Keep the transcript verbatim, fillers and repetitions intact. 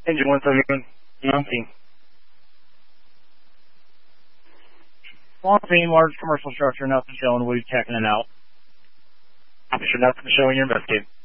Engine one seventy-one. Nothing. Swansea, large commercial structure, nothing showing. We're checking it out. Officer, nothing showing. You're investigating.